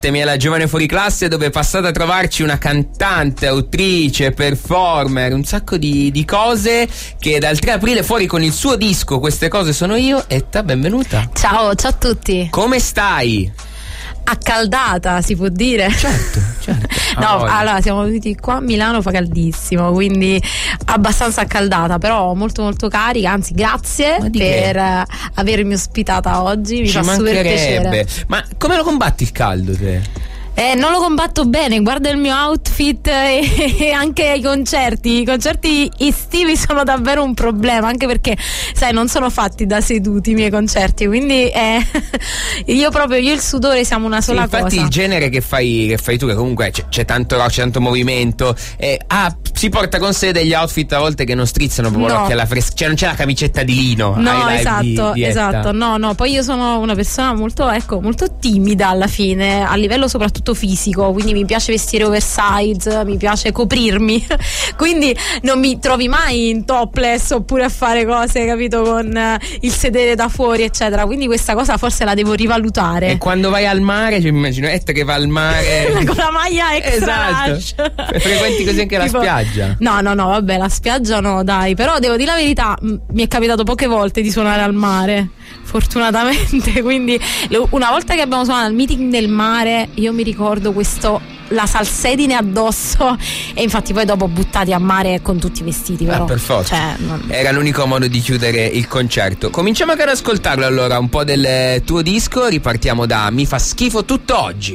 È la Giovane Fuori Classe, dove è passata a trovarci una cantante, autrice, performer, un sacco di cose, che dal 3 aprile fuori con il suo disco Queste cose sono io. Etta, benvenuta. Ciao a tutti. Come stai? Accaldata, si può dire? Certo. No, allora siamo venuti qua a Milano, fa caldissimo, quindi abbastanza accaldata, però molto molto carica, anzi grazie per avermi ospitata oggi, mi fa super piacere. Ma come lo combatti il caldo te? Non lo combatto bene, guarda il mio outfit e anche i concerti estivi sono davvero un problema, anche perché sai non sono fatti da seduti i miei concerti, quindi io e il sudore siamo una sola cosa. Infatti il genere che fai tu, che comunque c'è tanto rock, c'è tanto movimento, si porta con sé degli outfit a volte che non strizzano proprio l'occhio alla fresca, cioè non c'è la camicetta di lino. No, esatto. No, poi io sono una persona molto timida alla fine, a livello soprattutto fisico, quindi mi piace vestire oversize, mi piace coprirmi, quindi non mi trovi mai in topless oppure a fare cose, capito, con il sedere da fuori eccetera, quindi questa cosa forse la devo rivalutare. E quando vai al mare, cioè, immagino che va al mare con la maglia extra esatto. Frequenti così anche la spiaggia? No, vabbè, la spiaggia no, dai, però devo dire la verità, mi è capitato poche volte di suonare al mare, fortunatamente, quindi una volta che abbiamo suonato al meeting del mare, io mi ricordo la salsedine addosso, e infatti poi dopo buttati a mare con tutti i vestiti, però per forza, era l'unico modo di chiudere il concerto. Cominciamo anche ad ascoltarlo allora, un po' del tuo disco. Ripartiamo da Mi fa schifo tutto oggi.